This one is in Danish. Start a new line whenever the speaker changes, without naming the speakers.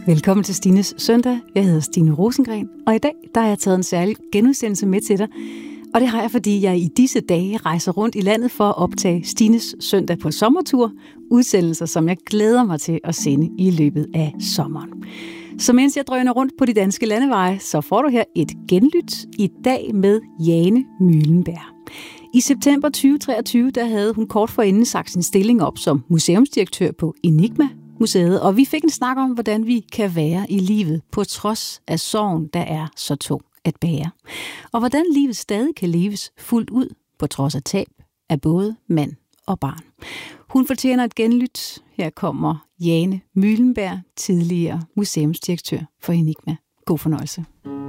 Velkommen til Stines Søndag. Jeg hedder Stine Rosengren, og i dag der har jeg taget en særlig genudsendelse med til dig. Og det har jeg, fordi jeg i disse dage rejser rundt i landet for at optage Stines Søndag på sommertur. Udsendelser, som jeg glæder mig til at sende i løbet af sommeren. Så mens jeg drøner rundt på de danske landeveje, så får du her et genlyt i dag med Jane Møhlenberg. I september 2023 der havde hun kort forinden sagt sin stilling op som museumsdirektør på Enigma Museet, og vi fik en snak om, hvordan vi kan være i livet på trods af sorgen, der er så tung at bære. Og hvordan livet stadig kan leves fuldt ud på trods af tab af både mand og barn. Hun fortjener et genlyt. Her kommer Jane Møhlenberg, tidligere museumsdirektør for Enigma. God fornøjelse.